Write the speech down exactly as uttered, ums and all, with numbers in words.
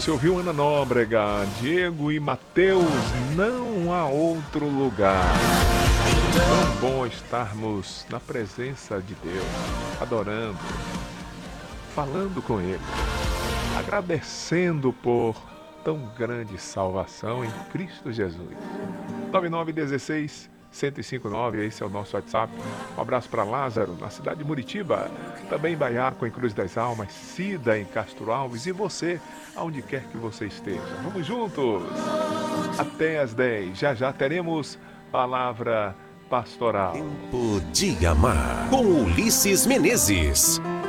Você ouviu Ana Nóbrega, Diego e Mateus, não há outro lugar. Tão bom estarmos na presença de Deus, adorando, falando com Ele, agradecendo por tão grande salvação em Cristo Jesus. nove nove um seis, um zero cinco nove, esse é o nosso WhatsApp. Um abraço para Lázaro, na cidade de Muritiba, também em Baiaco, em Cruz das Almas, Cida, em Castro Alves, e você, aonde quer que você esteja. Vamos juntos! Até às dez, já já teremos palavra pastoral. Tempo de amar, com Ulisses Menezes.